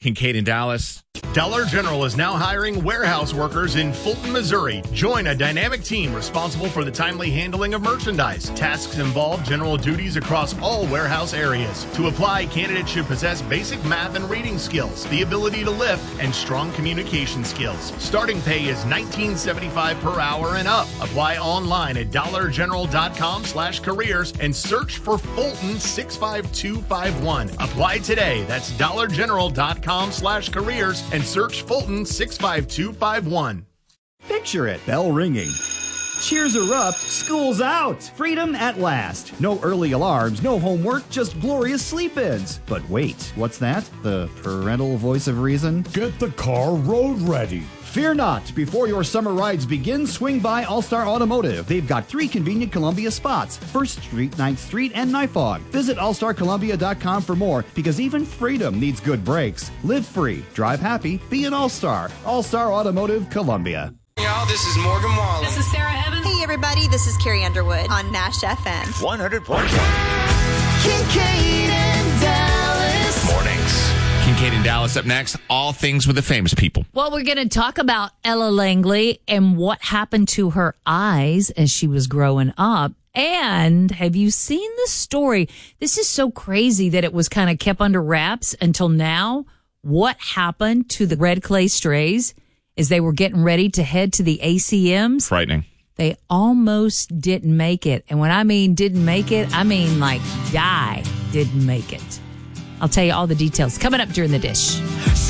Kincaid in Dallas. Dollar General is now hiring warehouse workers in Fulton, Missouri. Join a dynamic team responsible for the timely handling of merchandise. Tasks involve general duties across all warehouse areas. To apply, candidates should possess basic math and reading skills, the ability to lift, and strong communication skills. Starting pay is $19.75 per hour and up. Apply online at dollargeneral.com/careers and search for Fulton 65251. Apply today. That's dollargeneral.com/careers and search Fulton 65251. Picture it. Bell ringing. Cheers erupt. School's out. Freedom at last. No early alarms, no homework, just glorious sleep-ins. But wait, what's that? The parental voice of reason? Get the car road ready. Fear not. Before your summer rides begin, swing by All-Star Automotive. They've got 3 convenient Columbia spots: 1st Street, 9th Street, and Nifog. Visit allstarcolumbia.com for more, because even freedom needs good brakes. Live free, drive happy, be an All-Star. All-Star Automotive, Columbia. Y'all, this is Morgan Wallen. This is Sarah Evans. Hey, everybody, this is Carrie Underwood on Nash FM. 100.1. Kincaid and Dallas. Mornings. Kincaid in Dallas up next. All things with the famous people. Well, we're going to talk about Ella Langley and what happened to her eyes as she was growing up. And have you seen the story? This is so crazy that it was kind of kept under wraps until now. What happened to the Red Clay Strays as they were getting ready to head to the ACMs? Frightening. They almost didn't make it. And when I mean didn't make it, I mean like didn't make it. I'll tell you all the details coming up during the dish.